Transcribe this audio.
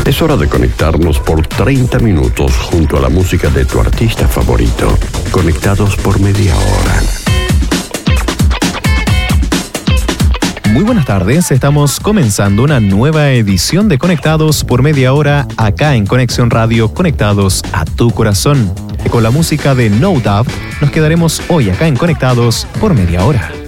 Es hora de conectarnos por 30 minutos junto a la música de tu artista favorito. Conectados por media hora. Muy buenas tardes, estamos comenzando una nueva edición de Conectados por media hora acá en Conexión Radio, conectados a tu corazón. Con la música de No Doubt nos quedaremos hoy acá en Conectados por media hora.